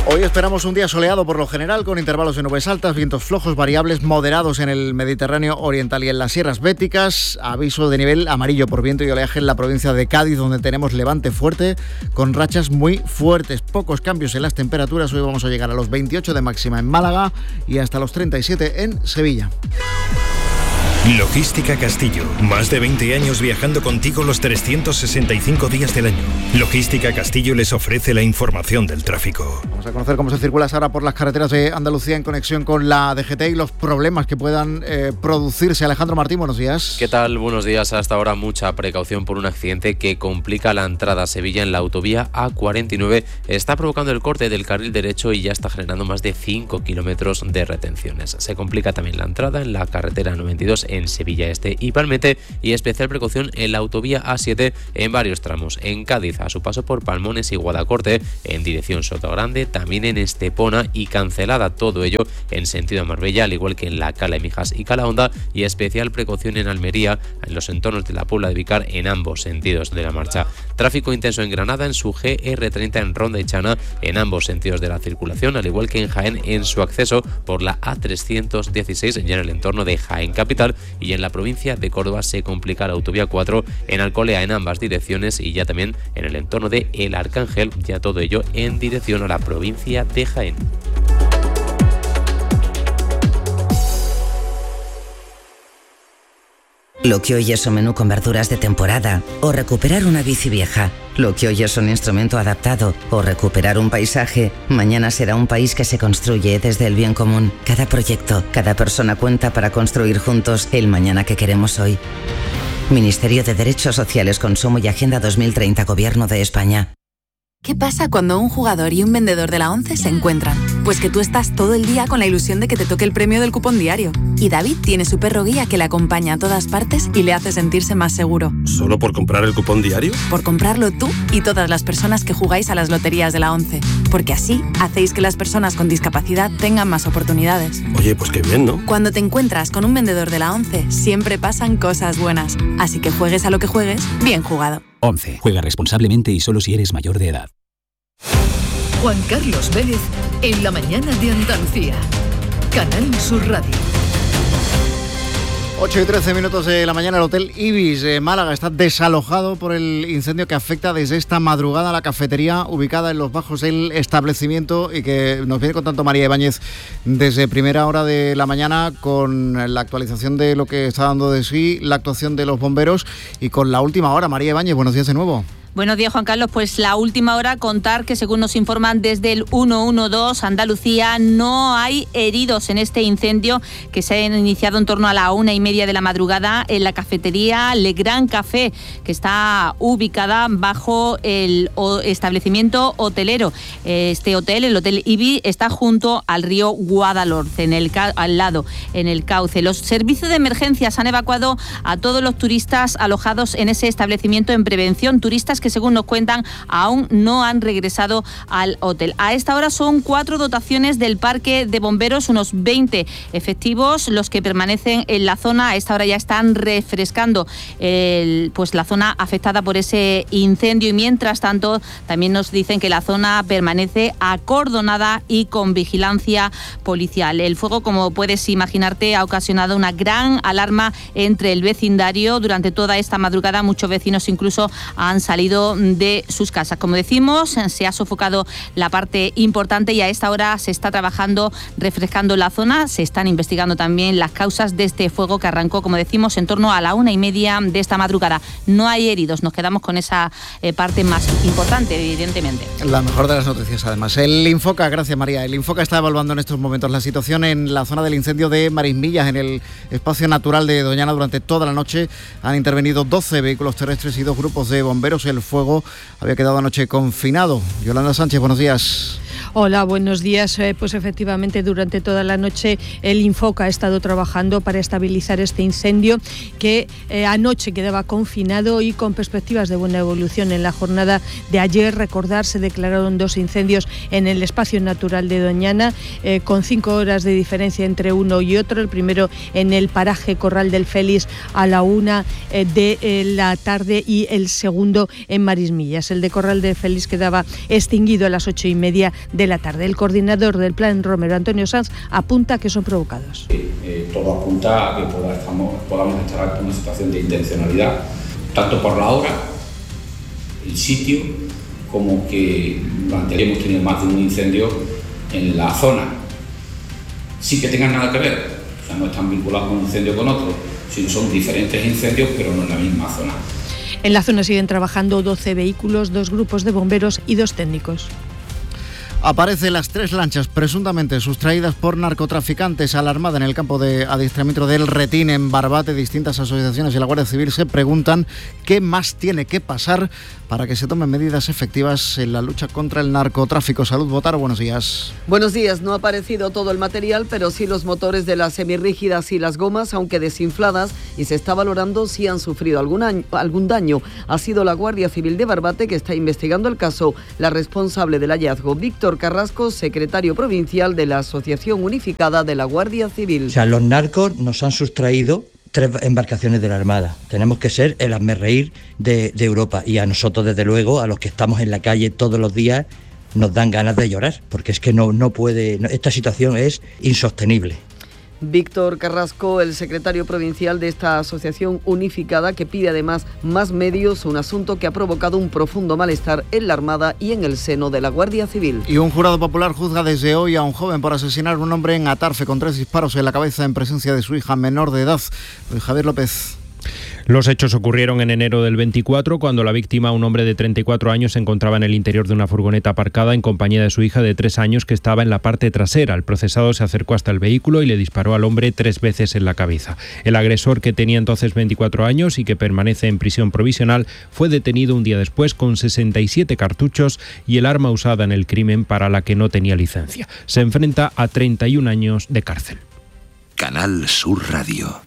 Hoy esperamos un día soleado por lo general, con intervalos de nubes altas, vientos flojos variables moderados en el Mediterráneo oriental y en las sierras béticas. Aviso de nivel amarillo por viento y oleaje en la provincia de Cádiz, donde tenemos levante fuerte con rachas muy fuertes. Pocos cambios en las temperaturas. Hoy vamos a llegar a los 28 de máxima en Málaga y hasta los 37 en Sevilla. Logística Castillo. Más de 20 años viajando contigo los 365 días del año. Logística Castillo les ofrece la información del tráfico. Vamos a conocer cómo se circula ahora por las carreteras de Andalucía en conexión con la DGT y los problemas que puedan producirse. Alejandro Martín, buenos días. ¿Qué tal? Buenos días. Hasta ahora mucha precaución por un accidente que complica la entrada a Sevilla en la autovía A49. Está provocando el corte del carril derecho y ya está generando más de 5 kilómetros de retenciones. Se complica también la entrada en la carretera 92 en Sevilla Este y Palmete, y especial precaución en la autovía A7 en varios tramos. En Cádiz, a su paso por Palmones y Guadacorte, en dirección Sotogrande, también en Estepona y Cancelada, todo ello en sentido a Marbella, al igual que en la Cala de Mijas y Calahonda, y especial precaución en Almería, en los entornos de la Puebla de Vicar, en ambos sentidos de la marcha. Tráfico intenso en Granada, en su GR30 en Ronda y Chana, en ambos sentidos de la circulación, al igual que en Jaén, en su acceso por la A316, ya en el entorno de Jaén Capital, y en la provincia de Córdoba se complica la autovía 4 en Alcolea en ambas direcciones, y ya también en el entorno de El Arcángel, ya todo ello en dirección a la provincia de Jaén. Lo que hoy es un menú con verduras de temporada, o recuperar una bici vieja. Lo que hoy es un instrumento adaptado, o recuperar un paisaje, mañana será un país que se construye desde el bien común. Cada proyecto, cada persona cuenta para construir juntos el mañana que queremos hoy. Ministerio de Derechos Sociales, Consumo y Agenda 2030, Gobierno de España. ¿Qué pasa cuando un jugador y un vendedor de la ONCE se encuentran? Pues que tú estás todo el día con la ilusión de que te toque el premio del cupón diario. Y David tiene su perro guía que le acompaña a todas partes y le hace sentirse más seguro. ¿Solo por comprar el cupón diario? Por comprarlo tú y todas las personas que jugáis a las loterías de la ONCE. Porque así hacéis que las personas con discapacidad tengan más oportunidades. Oye, pues qué bien, ¿no? Cuando te encuentras con un vendedor de la ONCE, siempre pasan cosas buenas. Así que juegues a lo que juegues, bien jugado. 11. Juega responsablemente y solo si eres mayor de edad. Juan Carlos Vélez en la mañana de Andalucía. Canal Sur Radio. 8 y 13 minutos de la mañana. El Hotel Ibis de Málaga está desalojado por el incendio que afecta desde esta madrugada a la cafetería ubicada en los bajos del establecimiento, y que nos viene contando María Ibáñez desde primera hora de la mañana, con la actualización de lo que está dando de sí la actuación de los bomberos y con la última hora. María Ibáñez, buenos días de nuevo. Buenos días, Juan Carlos. Pues la última hora, contar que según nos informan desde el 112 Andalucía, no hay heridos en este incendio que se ha iniciado en torno a la 1:30 de la madrugada en la cafetería Le Grand Café, que está ubicada bajo el establecimiento hotelero. Este hotel, el Hotel Ibis, está junto al río Guadalhorce, al lado, en el cauce. Los servicios de emergencias han evacuado a todos los turistas alojados en ese establecimiento en prevención, turistas que, según nos cuentan, aún no han regresado al hotel. A esta hora son 4 dotaciones del parque de bomberos, unos 20 efectivos los que permanecen en la zona. A esta hora ya están refrescando pues la zona afectada por ese incendio, y mientras tanto también nos dicen que la zona permanece acordonada y con vigilancia policial. El fuego, como puedes imaginarte, ha ocasionado una gran alarma entre el vecindario. Durante toda esta madrugada muchos vecinos incluso han salido de sus casas. Como decimos, se ha sofocado la parte importante y a esta hora se está trabajando refrescando la zona. Se están investigando también las causas de este fuego que arrancó, como decimos, en torno a la 1:30 de esta madrugada. No hay heridos, nos quedamos con esa parte más importante, evidentemente. La mejor de las noticias, además. El Infoca, gracias María. El Infoca está evaluando en estos momentos la situación en la zona del incendio de Marismillas, en el espacio natural de Doñana. Durante toda la noche han intervenido 12 vehículos terrestres y 2 grupos de bomberos. El fuego había quedado anoche confinado. Yolanda Sánchez, buenos días. Hola, buenos días. Pues efectivamente, durante toda la noche el Infoca ha estado trabajando para estabilizar este incendio que anoche quedaba confinado y con perspectivas de buena evolución. En la jornada de ayer, recordar, se declararon 2 incendios en el espacio natural de Doñana, con 5 horas de diferencia entre uno y otro. El primero en el paraje Corral del Félix a la 1 de la tarde y el segundo en Marismillas. El de Corral del Félix quedaba extinguido a las 8:30 de la tarde. El coordinador del Plan Romero, Antonio Sanz, apunta que son provocados. Todo apunta a que podamos estar ante una situación de intencionalidad, tanto por la hora, el sitio, como que hemos tenido más de un incendio en la zona. Sí que tengan nada que ver, o sea, no están vinculados un incendio con otro, sino son diferentes incendios, pero no en la misma zona. En la zona siguen trabajando 12 vehículos, 2 grupos de bomberos y 2 técnicos. Aparecen las 3 lanchas presuntamente sustraídas por narcotraficantes a la Armada en el campo de adiestramiento del Retín en Barbate. Distintas asociaciones y la Guardia Civil se preguntan qué más tiene que pasar para que se tomen medidas efectivas en la lucha contra el narcotráfico. Salud, Botaro, buenos días. Buenos días. No ha aparecido todo el material, pero sí los motores de las semirrígidas y las gomas, aunque desinfladas, y se está valorando si han sufrido algún daño. Ha sido la Guardia Civil de Barbate que está investigando el caso. La responsable del hallazgo, Víctor Carrasco, secretario provincial de la Asociación Unificada de la Guardia Civil. O sea, los narcos nos han sustraído 3 embarcaciones de la Armada. Tenemos que ser el hazmerreír de Europa, y a nosotros, desde luego, a los que estamos en la calle todos los días, nos dan ganas de llorar, porque es que esta situación es insostenible. Víctor Carrasco, el secretario provincial de esta asociación unificada, que pide además más medios, un asunto que ha provocado un profundo malestar en la Armada y en el seno de la Guardia Civil. Y un jurado popular juzga desde hoy a un joven por asesinar a un hombre en Atarfe con 3 disparos en la cabeza en presencia de su hija menor de edad. Javier López. Los hechos ocurrieron en enero del 24, cuando la víctima, un hombre de 34 años, se encontraba en el interior de una furgoneta aparcada en compañía de su hija de 3 años que estaba en la parte trasera. El procesado se acercó hasta el vehículo y le disparó al hombre 3 veces en la cabeza. El agresor, que tenía entonces 24 años y que permanece en prisión provisional, fue detenido un día después con 67 cartuchos y el arma usada en el crimen, para la que no tenía licencia. Se enfrenta a 31 años de cárcel. Canal Sur Radio.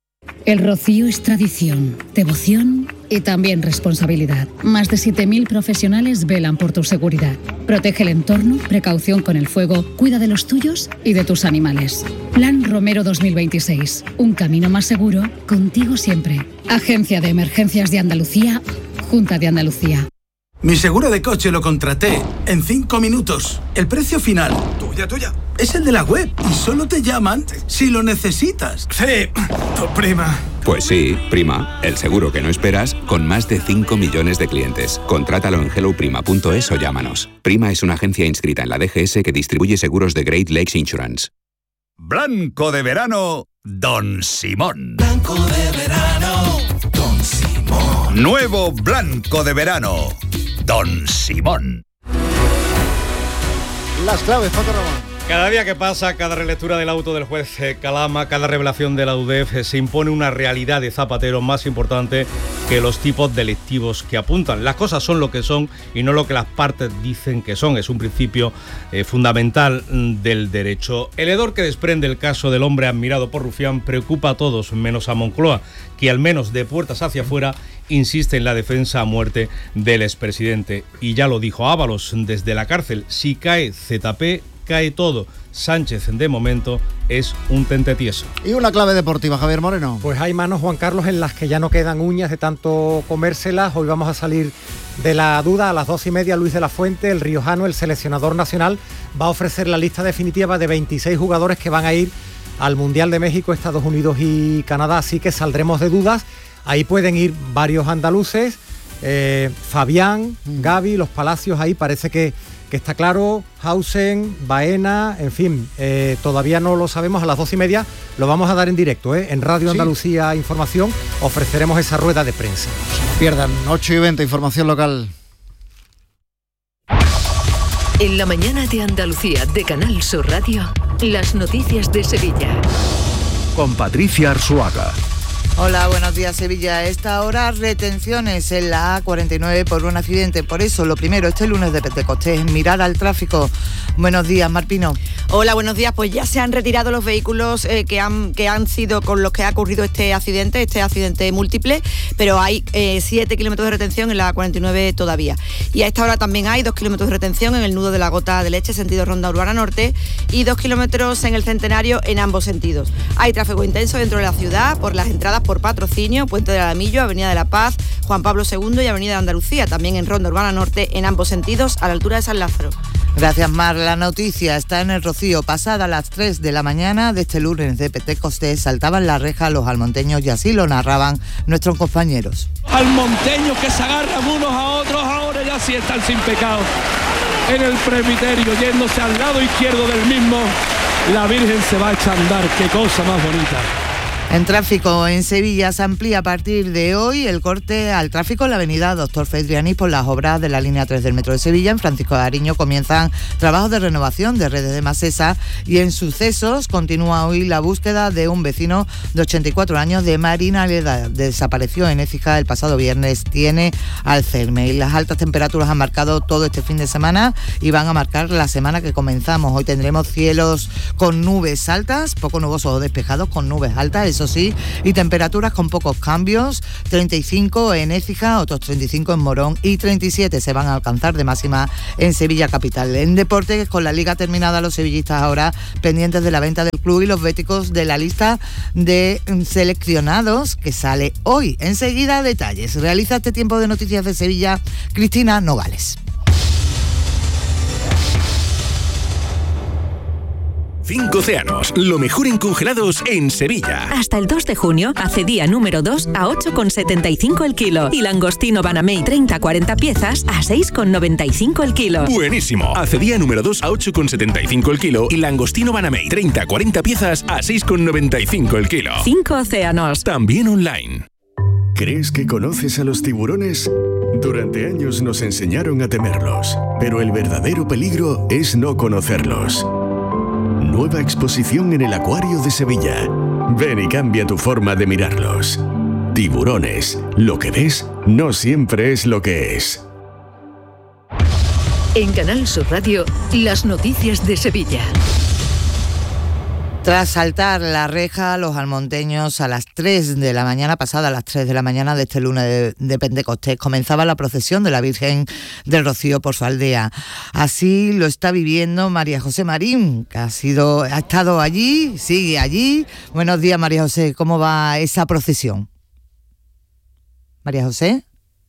El rocío es tradición, devoción y también responsabilidad. Más de 7.000 profesionales velan por tu seguridad. Protege el entorno, precaución con el fuego, cuida de los tuyos y de tus animales. Plan Romero 2026. Un camino más seguro, contigo siempre. Agencia de Emergencias de Andalucía, Junta de Andalucía. Mi seguro de coche lo contraté en 5 minutos. El precio final, tuya, es el de la web y solo te llaman si lo necesitas. Sí, tu prima. Pues sí, prima, el seguro que no esperas, con más de 5 millones de clientes. Contrátalo en helloprima.es o llámanos. Prima es una agencia inscrita en la DGS que distribuye seguros de Great Lakes Insurance. Blanco de verano, Don Simón. Blanco de verano, Don Simón. Nuevo Blanco de verano, Don Simón. Las claves, Paco Ramón. Cada día que pasa, cada relectura del auto del juez Calama, cada revelación de la UDEF, se impone una realidad de Zapatero más importante que los tipos delictivos que apuntan. Las cosas son lo que son y no lo que las partes dicen que son. Es un principio fundamental del derecho. El hedor que desprende el caso del hombre admirado por Rufián preocupa a todos, menos a Moncloa, que al menos de puertas hacia afuera insiste en la defensa a muerte del expresidente. Y ya lo dijo Ábalos desde la cárcel: si cae ZP, cae todo. Sánchez, de momento, es un tentetieso. Y una clave deportiva, Javier Moreno. Pues hay manos, Juan Carlos, en las que ya no quedan uñas de tanto comérselas. Hoy vamos a salir de la duda. A las 12:30, Luis de la Fuente, el riojano, el seleccionador nacional, va a ofrecer la lista definitiva de 26 jugadores que van a ir al Mundial de México, Estados Unidos y Canadá. Así que saldremos de dudas. Ahí pueden ir varios andaluces, Fabián, Gavi, Los Palacios, ahí parece que está claro, Hausen, Baena, en fin, todavía no lo sabemos. A las 12:30 lo vamos a dar en directo, en Radio Andalucía Información, ofreceremos esa rueda de prensa. No se lo pierdan, 8:20, información local. En la mañana de Andalucía, de Canal Sur Radio, las noticias de Sevilla. Con Patricia Arzuaga. Hola, buenos días, Sevilla. A esta hora, retenciones en la A49 por un accidente. Por eso, lo primero, este lunes de Pentecostés, es mirar al tráfico. Buenos días, Marpino. Hola, buenos días. Pues ya se han retirado los vehículos que han sido con los que ha ocurrido este accidente múltiple, pero hay 7 kilómetros de retención en la A49 todavía. Y a esta hora también hay 2 kilómetros de retención en el nudo de la Gota de Leche, sentido Ronda Urbana Norte, y 2 kilómetros en el Centenario en ambos sentidos. Hay tráfico intenso dentro de la ciudad por las entradas por Patrocinio, Puente del Alamillo, Avenida de la Paz, Juan Pablo II y Avenida de Andalucía, también en Ronda Urbana Norte, en ambos sentidos, a la altura de San Lázaro. Gracias, Mar. La noticia está en el Rocío. Pasada las 3 de la mañana de este lunes de Pentecostés, saltaban la reja los almonteños y así lo narraban nuestros compañeros. Almonteños que se agarran unos a otros, ahora ya sí están sin pecado. En el presbiterio, yéndose al lado izquierdo del mismo, la Virgen se va a echar a andar. ¡Qué cosa más bonita! En tráfico en Sevilla se amplía a partir de hoy el corte al tráfico en la avenida Doctor Fedriani por las obras de la línea 3 del Metro de Sevilla. En Francisco de Ariño comienzan trabajos de renovación de redes de Masesa y en Sucesos continúa hoy la búsqueda de un vecino de 84 años de Marinaleda. Desapareció en Écija el pasado viernes, tiene Alzheimer y las altas temperaturas han marcado todo este fin de semana y van a marcar la semana que comenzamos. Hoy tendremos cielos con nubes altas, poco nubosos o despejados con nubes altas, eso sí, y temperaturas con pocos cambios, 35 en Écija, otros 35 en Morón y 37 se van a alcanzar de máxima en Sevilla capital. En deportes, con la liga terminada, los sevillistas ahora pendientes de la venta del club y los béticos de la lista de seleccionados que sale hoy. Enseguida detalles. Realiza este tiempo de noticias de Sevilla Cristina Nogales. 5 océanos, lo mejor en congelados en Sevilla. Hasta el 2 de junio, acedía número 2 a 8,75 el kilo y langostino Banamey 30-40 piezas a 6,95 el kilo. Buenísimo. Acedía número 2 a 8,75 el kilo y langostino Banamey 30-40 piezas a 6,95 el kilo. 5 océanos. También online. ¿Crees que conoces a los tiburones? Durante años nos enseñaron a temerlos, pero el verdadero peligro es no conocerlos. Nueva exposición en el Acuario de Sevilla. Ven y cambia tu forma de mirarlos. Tiburones. Lo que ves no siempre es lo que es. En Canal Sur Radio, las noticias de Sevilla. Tras saltar la reja, los almonteños a las 3 de la mañana, pasada las 3 de la mañana de este lunes de Pentecostés, comenzaba la procesión de la Virgen del Rocío por su aldea. Así lo está viviendo María José Marín, que ha estado allí, sigue allí. Buenos días, María José, ¿cómo va esa procesión? María José,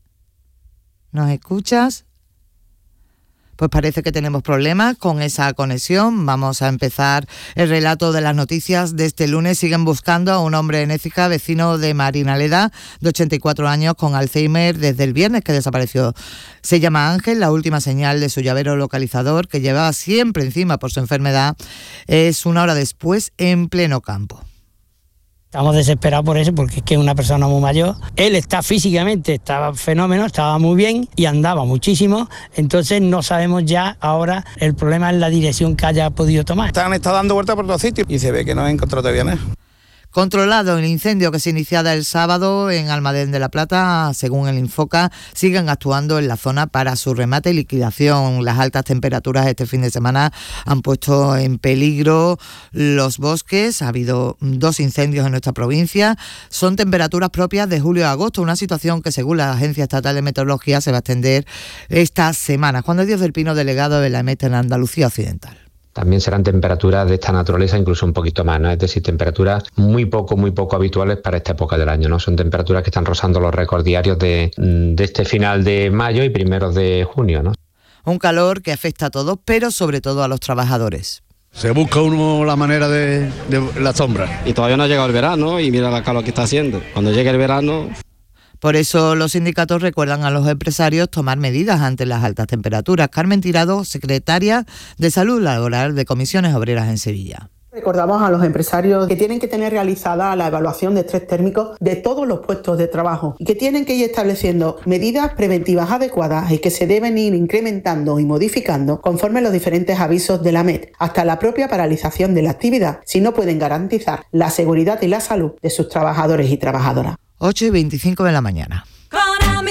¿nos escuchas? Pues parece que tenemos problemas con esa conexión. Vamos a empezar el relato de las noticias de este lunes. Siguen buscando a un hombre en Écija, vecino de Marinaleda, de 84 años, con Alzheimer desde el viernes que desapareció. Se llama Ángel. La última señal de su llavero localizador, que llevaba siempre encima por su enfermedad, es una hora después en pleno campo. Estamos desesperados por eso, porque es que es una persona muy mayor. Él físicamente estaba fenómeno, estaba muy bien y andaba muchísimo. Entonces no sabemos ya ahora, el problema es la dirección que haya podido tomar. Han estado dando vueltas por todos sitios y se ve que no han encontrado todavía nada. Controlado el incendio que se iniciara el sábado en Almadén de la Plata, según el Infoca, siguen actuando en la zona para su remate y liquidación. Las altas temperaturas este fin de semana han puesto en peligro los bosques. Ha habido 2 incendios en nuestra provincia. Son temperaturas propias de julio a agosto, una situación que según la Agencia Estatal de Meteorología se va a extender esta semana. Juan de Dios del Pino, delegado de la EMET en Andalucía Occidental. También serán temperaturas de esta naturaleza, incluso un poquito más, ¿no? Es decir, temperaturas muy poco habituales para esta época del año, ¿no? Son temperaturas que están rozando los récords diarios de este final de mayo y primeros de junio, ¿no? Un calor que afecta a todos, pero sobre todo a los trabajadores. Se busca uno la manera de la sombra. Y todavía no ha llegado el verano y mira la calor que está haciendo. Cuando llegue el verano... Por eso los sindicatos recuerdan a los empresarios tomar medidas ante las altas temperaturas. Carmen Tirado, secretaria de Salud Laboral de Comisiones Obreras en Sevilla. Recordamos a los empresarios que tienen que tener realizada la evaluación de estrés térmico de todos los puestos de trabajo y que tienen que ir estableciendo medidas preventivas adecuadas y que se deben ir incrementando y modificando conforme los diferentes avisos de la MET, hasta la propia paralización de la actividad, si no pueden garantizar la seguridad y la salud de sus trabajadores y trabajadoras. 8:25 de la mañana.